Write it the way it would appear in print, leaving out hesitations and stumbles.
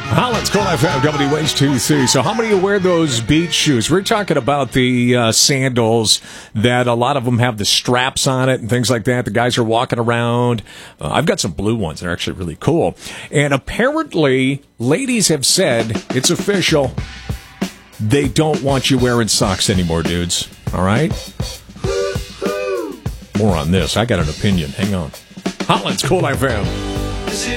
Let's call FM WH2C. So how many of you wear those beach shoes? We're talking about the sandals that a lot of them have the straps on it and things like that. The guys are walking around. I've got some blue ones. They're actually really cool. And apparently, ladies have said, it's official, they don't want you wearing socks anymore, dudes. All right? More on this. I got an opinion. Hang on. Let's call FM.